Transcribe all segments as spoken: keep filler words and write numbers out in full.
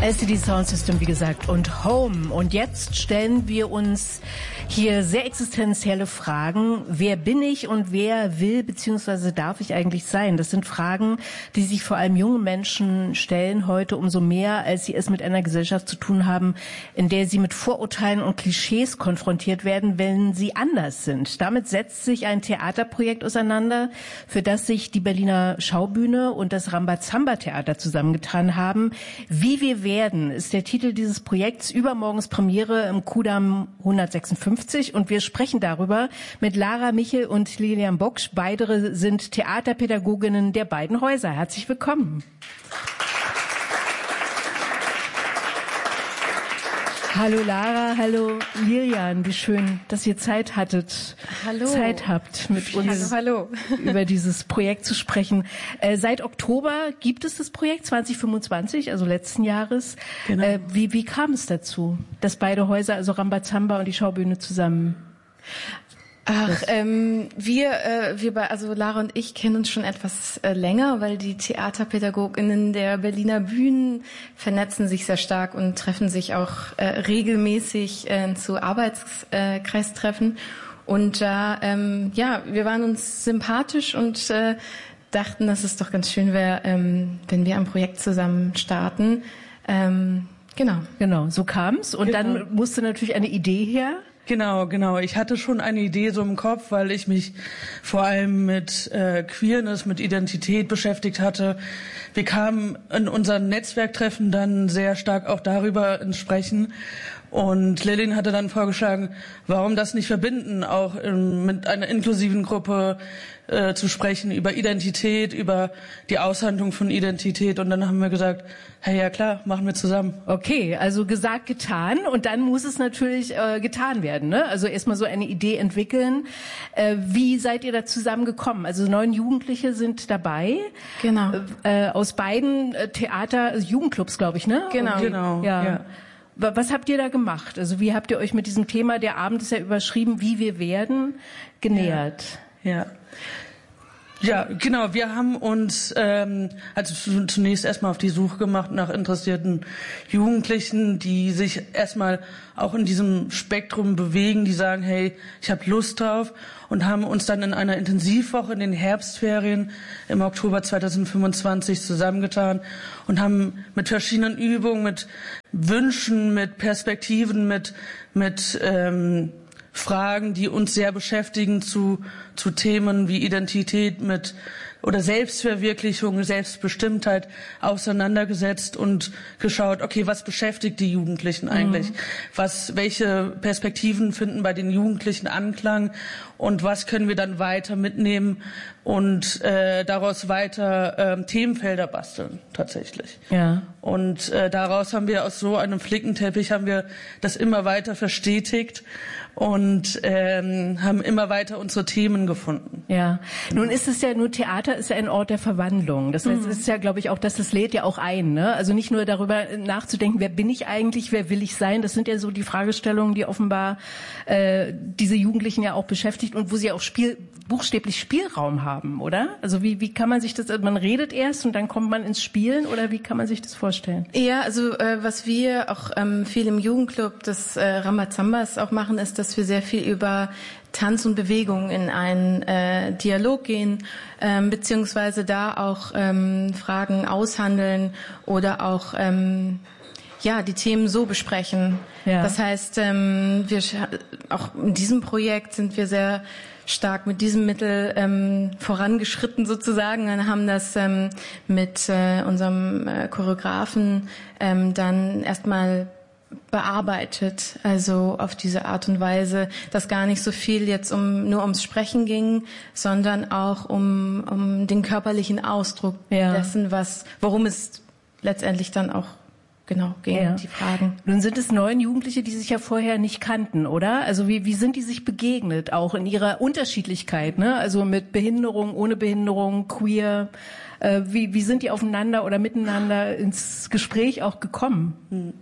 L C D Sound System, wie gesagt, und Home. Und jetzt stellen wir uns hier sehr existenzielle Fragen. Wer bin ich und wer will bzw. darf ich eigentlich sein? Das sind Fragen, die sich vor allem junge Menschen stellen heute umso mehr, als sie es mit einer Gesellschaft zu tun haben, in der sie mit Vorurteilen und Klischees konfrontiert werden, wenn sie anders sind. Damit setzt sich ein Theaterprojekt auseinander, für das sich die Berliner Schaubühne und das Rambazamba-Theater zusammengetan haben. Wie wir werden ist der Titel dieses Projekts. Übermorgens Premiere im Kudamm hundertsechsundfünfzig und wir sprechen darüber mit Lara Michel und Lilian Boksch. Beide sind Theaterpädagoginnen der beiden Häuser. Herzlich willkommen. Hallo Lara, hallo Lilian, wie schön, dass ihr Zeit hattet, hallo. Zeit habt, mit uns hallo, hallo. über dieses Projekt zu sprechen. Äh, seit Oktober gibt es das Projekt zwanzig fünfundzwanzig, also letzten Jahres. Genau. Äh, wie, wie kam es dazu, dass beide Häuser, also Rambazamba und die Schaubühne zusammen? Ach, ähm, wir, äh, wir bei, also Lara und ich kennen uns schon etwas äh, länger, weil die Theaterpädagoginnen der Berliner Bühnen vernetzen sich sehr stark und treffen sich auch äh, regelmäßig äh, zu Arbeitskreistreffen. Und da, äh, ähm, ja, wir waren uns sympathisch und äh, dachten, dass es doch ganz schön wäre, ähm, wenn wir ein Projekt zusammen starten. Ähm, genau. Genau, so kam's. Und genau. Dann musste natürlich eine Idee her. Genau, genau. Ich hatte schon eine Idee so im Kopf, weil ich mich vor allem mit äh, Queerness, mit Identität beschäftigt hatte. Wir kamen in unseren Netzwerktreffen dann sehr stark auch darüber ins Sprechen. Und Lillian hatte dann vorgeschlagen, warum das nicht verbinden, auch ähm, mit einer inklusiven Gruppe äh, zu sprechen, über Identität, über die Aushandlung von Identität. Und dann haben wir gesagt, hey, ja klar, machen wir zusammen. Okay, also gesagt, getan. Und dann muss es natürlich äh, getan werden, ne? Also erstmal so eine Idee entwickeln. Äh, wie seid ihr da zusammengekommen? Also neun Jugendliche sind dabei. Genau. Äh, aus beiden äh, Theater, also Jugendclubs, glaube ich, ne? Genau. Und, Genau, ja. ja. Was habt ihr da gemacht? Also wie habt ihr euch mit diesem Thema, der Abend ist ja überschrieben, wie wir werden, genähert? Ja, ja. Ja, genau. Wir haben uns ähm, also zunächst erstmal auf die Suche gemacht nach interessierten Jugendlichen, die sich erstmal auch in diesem Spektrum bewegen, die sagen, hey, ich habe Lust drauf, und haben uns dann in einer Intensivwoche in den Herbstferien im Oktober zweitausendfünfundzwanzig zusammengetan und haben mit verschiedenen Übungen, mit Wünschen, mit Perspektiven, mit mit ähm, Fragen, die uns sehr beschäftigen, zu zu Themen wie Identität mit oder Selbstverwirklichung, Selbstbestimmtheit auseinandergesetzt und geschaut, okay, was beschäftigt die Jugendlichen eigentlich? Mhm. Was, welche Perspektiven finden bei den Jugendlichen Anklang und was können wir dann weiter mitnehmen und äh, daraus weiter äh, Themenfelder basteln, tatsächlich. Ja. Und äh, daraus haben wir aus so einem Flickenteppich haben wir das immer weiter verstetigt und ähm, haben immer weiter unsere Themen gefunden. Ja, nun ist es ja, nur Theater ist ja ein Ort der Verwandlung. Das heißt, mhm. es ist ja, glaube ich, auch, dass das lädt ja auch ein, ne? Also nicht nur darüber nachzudenken, wer bin ich eigentlich, wer will ich sein? Das sind ja so die Fragestellungen, die offenbar äh, diese Jugendlichen ja auch beschäftigt und wo sie auch Spiel, buchstäblich Spielraum haben, oder? Also wie wie kann man sich das? Man redet erst und dann kommt man ins Spielen, oder wie kann man sich das vorstellen? Ja, also äh, was wir auch ähm, viel im Jugendclub des äh, Rambazambas auch machen, ist, dass wir sehr viel über Tanz und Bewegung in einen äh, Dialog gehen, ähm, beziehungsweise da auch ähm, Fragen aushandeln oder auch ähm, ja die Themen so besprechen. Ja. Das heißt, ähm, wir auch in diesem Projekt sind wir sehr stark mit diesem Mittel ähm, vorangeschritten sozusagen und haben das ähm, mit äh, unserem äh, Choreografen ähm, dann erstmal bearbeitet, also auf diese Art und Weise, dass gar nicht so viel jetzt um nur ums Sprechen ging, sondern auch um um den körperlichen Ausdruck ja. dessen, was worum es letztendlich dann auch genau ging, ja. die Fragen. Nun sind es neun Jugendliche, die sich ja vorher nicht kannten, oder? Also wie wie sind die sich begegnet, auch in ihrer Unterschiedlichkeit, ne? Also mit Behinderung, ohne Behinderung, queer. Äh, wie wie sind die aufeinander oder miteinander ins Gespräch auch gekommen? Hm.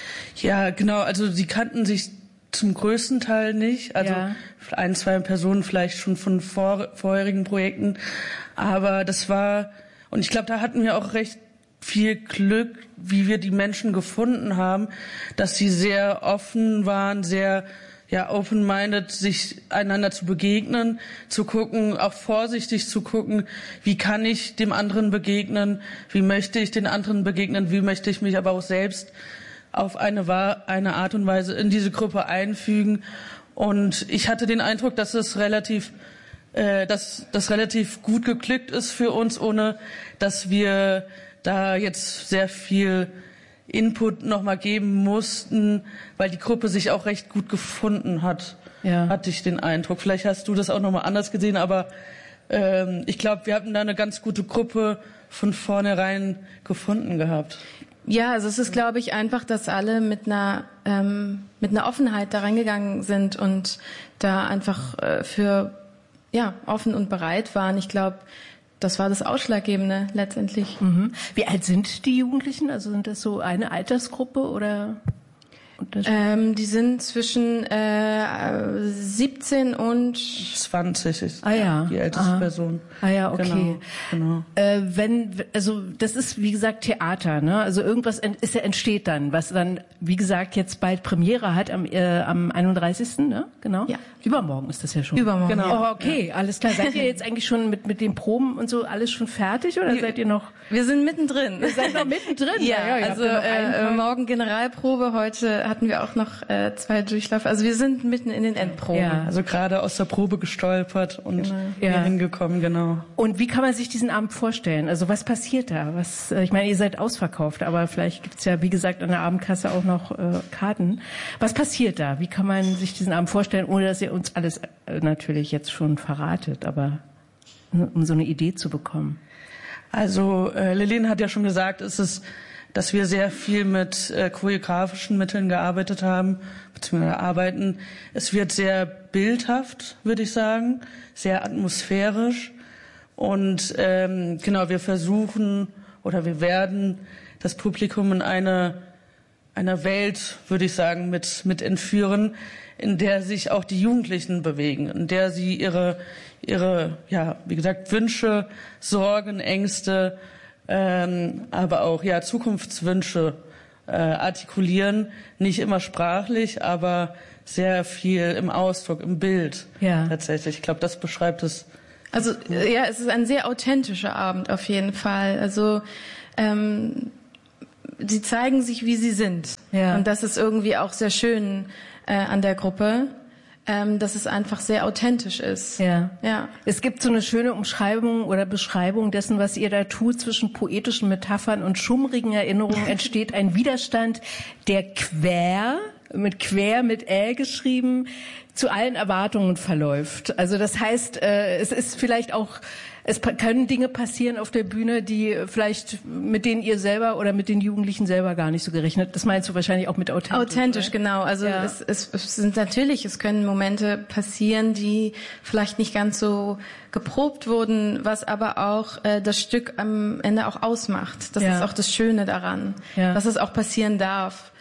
Ja, genau. Also sie kannten sich zum größten Teil nicht. Also ja. ein, zwei Personen vielleicht schon von vor, vorherigen Projekten. Aber das war, und ich glaube, da hatten wir auch recht viel Glück, wie wir die Menschen gefunden haben, dass sie sehr offen waren, sehr ja open-minded, sich einander zu begegnen, zu gucken, auch vorsichtig zu gucken, wie kann ich dem anderen begegnen, wie möchte ich den anderen begegnen, wie möchte ich mich aber auch selbst auf eine, eine Art und Weise in diese Gruppe einfügen. Und ich hatte den Eindruck, dass es relativ, äh, dass das relativ gut geglückt ist für uns, ohne dass wir da jetzt sehr viel Input nochmal geben mussten, weil die Gruppe sich auch recht gut gefunden hat, ja. hatte ich den Eindruck. Vielleicht hast du das auch nochmal anders gesehen, aber ähm, ich glaube, wir hatten da eine ganz gute Gruppe von vornherein gefunden gehabt. Ja, also es ist, glaube ich, einfach, dass alle mit einer ähm, mit einer Offenheit da reingegangen sind und da einfach äh, für ja offen und bereit waren. Ich glaube, das war das Ausschlaggebende letztendlich. Mhm. Wie alt sind die Jugendlichen? Also sind das so eine Altersgruppe oder? Ähm, die sind zwischen äh, siebzehn und zwanzig ist ah, ja. die älteste Aha. Person. Ah ja, okay. Genau, genau. Äh, wenn, also das ist wie gesagt Theater, ne? Also irgendwas ist ja entsteht dann, was dann wie gesagt jetzt bald Premiere hat am äh, am einunddreißigsten Ne? Genau. Ja. Übermorgen ist das ja schon. Übermorgen. Genau. Ja. Oh, okay, ja. Alles klar. Seid ihr jetzt eigentlich schon mit mit den Proben und so alles schon fertig oder wir, seid ihr noch? Wir sind mittendrin. Ihr seid noch mittendrin. ja, ja, ja, also äh, morgen Generalprobe, heute hatten wir auch noch äh, zwei Durchläufe. Also wir sind mitten in den Endproben. Ja, also gerade aus der Probe gestolpert und genau. hier ja. hingekommen, genau. Und wie kann man sich diesen Abend vorstellen? Also was passiert da? Was? Äh, ich meine, ihr seid ausverkauft, aber vielleicht gibt's ja, wie gesagt, an der Abendkasse auch noch äh, Karten. Was passiert da? Wie kann man sich diesen Abend vorstellen, ohne dass ihr uns alles äh, natürlich jetzt schon verratet, aber um so eine Idee zu bekommen? Also äh, Lillian hat ja schon gesagt, es ist dass wir sehr viel mit äh, choreografischen Mitteln gearbeitet haben, beziehungsweise arbeiten. Es wird sehr bildhaft, würde ich sagen, sehr atmosphärisch. Und ähm, genau, wir versuchen oder wir werden das Publikum in eine, eine Welt, würde ich sagen, mit, mit entführen, in der sich auch die Jugendlichen bewegen, in der sie ihre, ihre, ja, wie gesagt, Wünsche, Sorgen, Ängste, Ähm, aber auch ja Zukunftswünsche äh, artikulieren, nicht immer sprachlich, aber sehr viel im Ausdruck, im Bild ja. tatsächlich. Ich glaube, das beschreibt es. Also ja, es ist ein sehr authentischer Abend auf jeden Fall. Also ähm, sie zeigen sich, wie sie sind. Ja. Und das ist irgendwie auch sehr schön äh, an der Gruppe. Ähm, dass es einfach sehr authentisch ist. Ja. Ja. Es gibt so eine schöne Umschreibung oder Beschreibung dessen, was ihr da tut. Zwischen poetischen Metaphern und schummrigen Erinnerungen entsteht ein Widerstand, der quer, mit quer, mit Ä geschrieben, zu allen Erwartungen verläuft. Also das heißt, äh, es ist vielleicht auch, es können Dinge passieren auf der Bühne, die vielleicht, mit denen ihr selber oder mit den Jugendlichen selber gar nicht so gerechnet. Das meinst du wahrscheinlich auch mit authentisch. Authentisch, oder? Genau. Also ja. es, es, es sind natürlich, es können Momente passieren, die vielleicht nicht ganz so geprobt wurden, was aber auch äh, das Stück am Ende auch ausmacht. Das ja. ist auch das Schöne daran, ja. dass es auch passieren darf.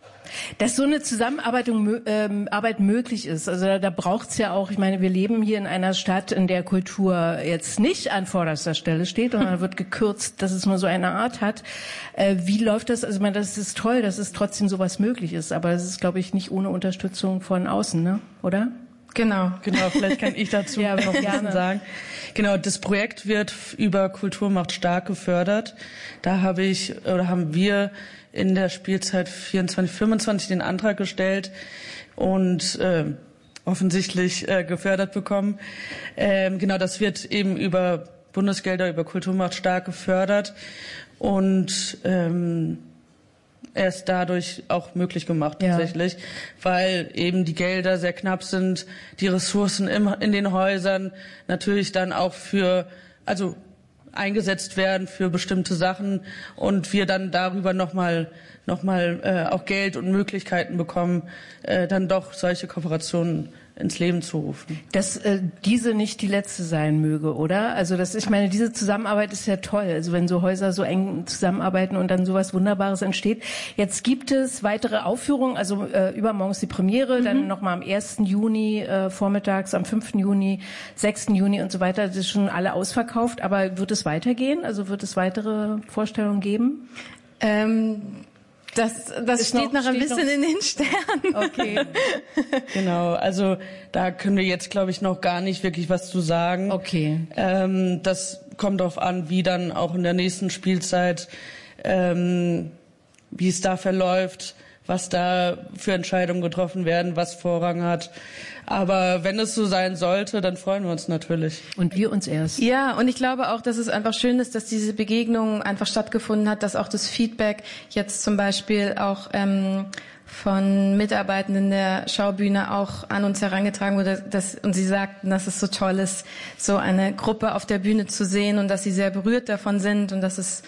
Dass so eine Zusammenarbeit ähm, Arbeit möglich ist. Also da, da braucht's ja auch, ich meine, wir leben hier in einer Stadt, in der Kultur jetzt nicht an vorderster Stelle steht, sondern wird gekürzt, dass es nur so eine Art hat. Äh, wie läuft das? Also ich meine, das ist toll, dass es trotzdem sowas möglich ist, aber es ist, glaube ich, nicht ohne Unterstützung von außen, ne? Oder? Genau. Genau, vielleicht kann ich dazu ja, noch ein bisschen sagen. Genau, das Projekt wird über Kultur macht stark gefördert. Da habe ich, oder haben wir in der Spielzeit vierundzwanzig, fünfundzwanzig den Antrag gestellt und äh, offensichtlich äh, gefördert bekommen. Ähm, genau, das wird eben über Bundesgelder, über Kultur macht stark gefördert und ähm, erst dadurch auch möglich gemacht tatsächlich, ja. weil eben die Gelder sehr knapp sind, die Ressourcen im, in den Häusern natürlich dann auch für, also eingesetzt werden für bestimmte Sachen und wir dann darüber nochmal noch mal, äh, auch Geld und Möglichkeiten bekommen, äh, dann doch solche Kooperationen ins Leben zu rufen. Dass äh, diese nicht die letzte sein möge, oder? Also das, ich meine, diese Zusammenarbeit ist ja toll. Also wenn so Häuser so eng zusammenarbeiten und dann sowas Wunderbares entsteht. Jetzt gibt es weitere Aufführungen, also äh, übermorgen ist die Premiere, mhm. dann nochmal am ersten Juni äh, vormittags, am fünften Juni, sechsten Juni und so weiter. Das ist schon alle ausverkauft. Aber wird es weitergehen? Also wird es weitere Vorstellungen geben? Ähm Das, das steht noch, noch ein steht bisschen noch in den Sternen. Okay. Genau, also da können wir jetzt, glaube ich, noch gar nicht wirklich was zu sagen. Okay. Ähm, das kommt darauf an, wie dann auch in der nächsten Spielzeit, ähm, wie es da verläuft, was da für Entscheidungen getroffen werden, was Vorrang hat. Aber wenn es so sein sollte, dann freuen wir uns natürlich. Und wir uns erst. Ja, und ich glaube auch, dass es einfach schön ist, dass diese Begegnung einfach stattgefunden hat, dass auch das Feedback jetzt zum Beispiel auch ähm, von Mitarbeitenden der Schaubühne auch an uns herangetragen wurde, dass, und sie sagten, dass es so toll ist, so eine Gruppe auf der Bühne zu sehen und dass sie sehr berührt davon sind und dass es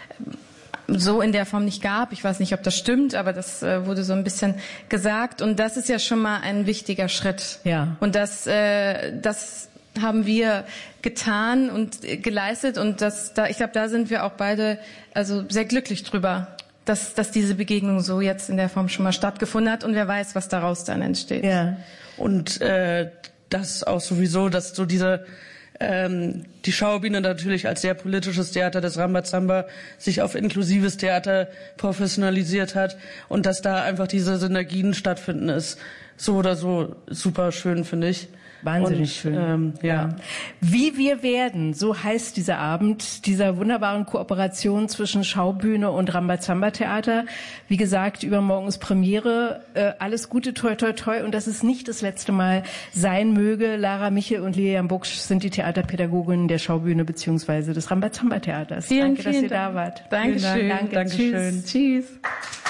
so in der Form nicht gab. Ich weiß nicht, ob das stimmt, aber das äh, wurde so ein bisschen gesagt. Und das ist ja schon mal ein wichtiger Schritt. Ja. Und das, äh, das haben wir getan und äh, geleistet. Und das, da, ich glaube, da sind wir auch beide also sehr glücklich drüber, dass, dass diese Begegnung so jetzt in der Form schon mal stattgefunden hat. Und wer weiß, was daraus dann entsteht. Ja. Und äh, das auch sowieso, dass so diese Ähm, die Schaubühne natürlich als sehr politisches Theater des Rambazamba sich auf inklusives Theater professionalisiert hat und dass da einfach diese Synergien stattfinden, ist so oder so super schön, finde ich. Wahnsinnig und, schön. Ähm, ja. Wie wir werden, so heißt dieser Abend dieser wunderbaren Kooperation zwischen Schaubühne und Rambazamba Theater. Wie gesagt, übermorgen ist Premiere. Äh, alles Gute, toi, toi, toi. Und dass es nicht das letzte Mal sein möge. Lara Michel und Lilian Buksch sind die Theaterpädagoginnen der Schaubühne beziehungsweise des Rambazamba Theaters. Vielen, Danke, vielen dass ihr Dank. da wart. Dankeschön. Danke. Dankeschön. Tschüss. Tschüss.